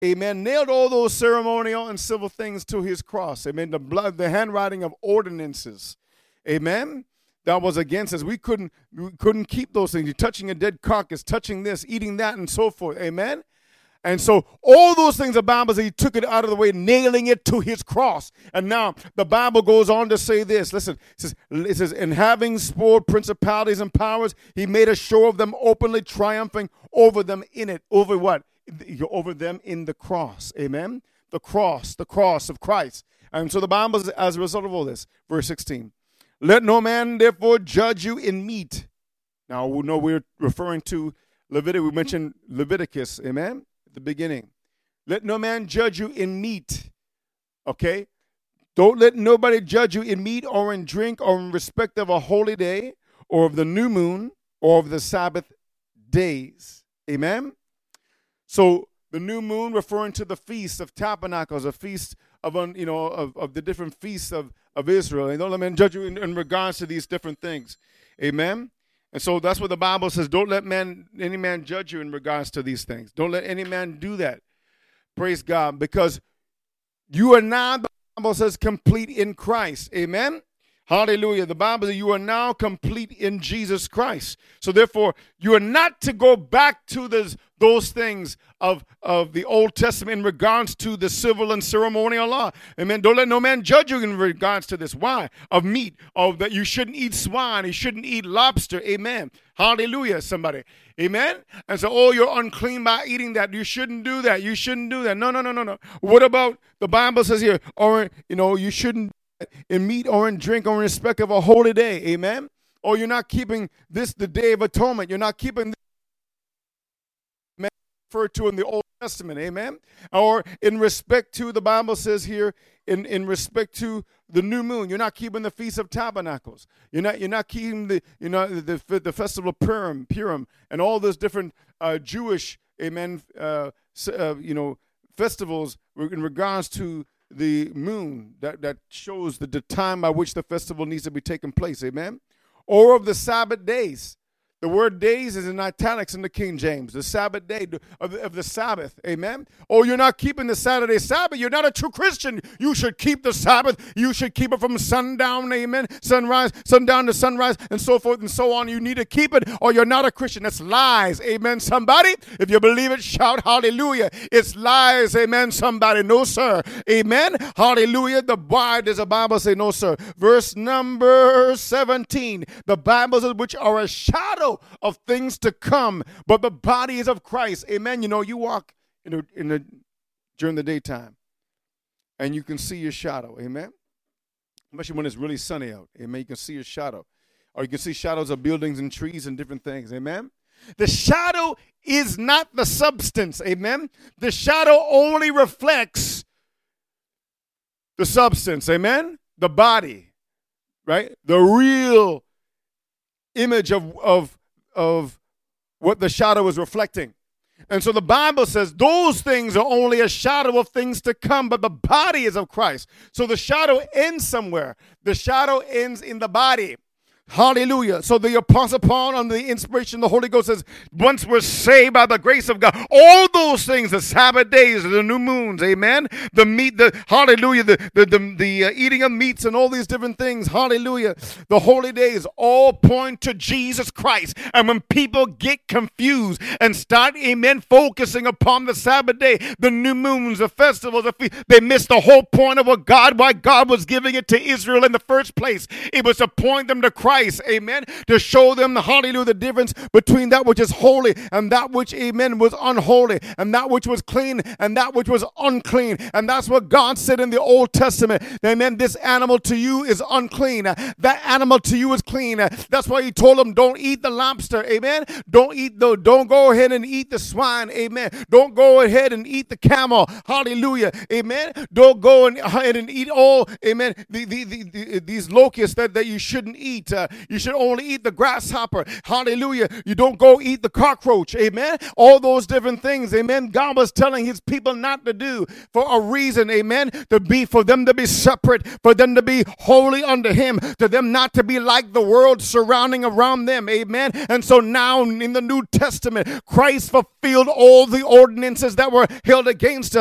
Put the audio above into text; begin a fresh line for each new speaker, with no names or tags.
amen, nailed all those ceremonial and civil things to his cross. Amen. The blood, the handwriting of ordinances. Amen. That was against us. We couldn't keep those things. You're touching a dead carcass, touching this, eating that, and so forth. Amen. And so all those things the Bible says he took it out of the way, nailing it to his cross. And now the Bible goes on to say this. Listen, it says, and having spoiled principalities and powers, he made a show of them, openly triumphing over them in it. Over what? Over them in the cross. Amen? The cross of Christ. And so the Bible says, as a result of all this, verse 16, let no man therefore judge you in meat. Now, we know we're referring to Leviticus. We mentioned Leviticus. Amen? The beginning. Let no man judge you in meat. Okay? Don't let nobody judge you in meat or in drink or in respect of a holy day or of the new moon or of the Sabbath days. Amen? So the new moon referring to the Feast of Tabernacles, a feast of the different feasts of Israel. And don't let man judge you in regards to these different things. Amen? And so that's what the Bible says. Don't let any man judge you in regards to these things. Don't let any man do that. Praise God. Because you are now, the Bible says, complete in Christ. Amen? Hallelujah. The Bible says you are now complete in Jesus Christ. So therefore, you are not to go back to those things of the Old Testament in regards to the civil and ceremonial law. Amen. Don't let no man judge you in regards to this. Why? Of meat. Of that you shouldn't eat swine. You shouldn't eat lobster. Amen. Hallelujah, somebody. Amen. And so, you're unclean by eating that. You shouldn't do that. You shouldn't do that. No. What about the Bible says here, or, you shouldn't in meat or in drink or in respect of a holy day. Amen. Or you're not keeping this, the Day of Atonement. You're not keeping this referred to in the Old Testament. Amen. Or in respect to, the Bible says here, in respect to the new moon, you're not keeping the Feast of Tabernacles. You're not keeping the festival of Purim, and all those different Jewish, amen, festivals in regards to the moon that shows the time by which the festival needs to be taking place. Amen. Or of the Sabbath days. The word days is in italics in the King James. The Sabbath day of the Sabbath. Amen. Oh, you're not keeping the Saturday Sabbath. You're not a true Christian. You should keep the Sabbath. You should keep it from sundown, amen, sundown to sunrise, and so forth and so on. You need to keep it, or you're not a Christian. That's lies. Amen, somebody. If you believe it, shout hallelujah. It's lies. Amen, somebody. No, sir. Amen. Hallelujah. Why does the Bible say no, sir? Verse number 17. The Bible says, which are a shadow of things to come, but the body is of Christ. Amen. You walk during the daytime, and you can see your shadow. Amen. Especially when it's really sunny out. Amen. You can see your shadow, or you can see shadows of buildings and trees and different things. Amen. The shadow is not the substance. Amen. The shadow only reflects the substance. Amen. The body, right? The real image of what the shadow is reflecting. And so the Bible says those things are only a shadow of things to come, but the body is of Christ. So the shadow ends somewhere. The shadow ends in the body. Hallelujah. So the Apostle Paul, under the inspiration of the Holy Ghost, says, once we're saved by the grace of God, all those things, the Sabbath days, the new moons, amen, the meat, hallelujah, the eating of meats and all these different things, hallelujah, the holy days all point to Jesus Christ. And when people get confused and start, amen, focusing upon the Sabbath day, the new moons, the festivals, they miss the whole point of why God was giving it to Israel in the first place. It was to point them to Christ. Amen, to show them, hallelujah, the difference between that which is holy and that which, amen, was unholy, and that which was clean and that which was unclean. And that's what God said in the Old Testament. Amen. This animal to you is unclean. That animal to you is clean. That's why he told them, don't eat the lobster. Amen. Don't go ahead and eat the swine. Amen. Don't go ahead and eat the camel. Hallelujah. Amen. Don't go ahead and eat all, amen, these locusts that you shouldn't eat. that. You should only eat the grasshopper. Hallelujah. You don't go eat the cockroach. Amen. All those different things. Amen. God was telling his people not to do for a reason. Amen. For them to be separate, for them to be holy unto him, to them not to be like the world surrounding around them. Amen. And so now in the New Testament, Christ fulfilled all the ordinances that were held against us.